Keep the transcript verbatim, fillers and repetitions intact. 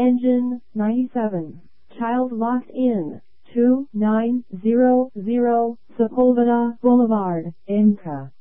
Engine ninety-seven. Child locked in. two nine zero zero Sepulveda Boulevard, Inca.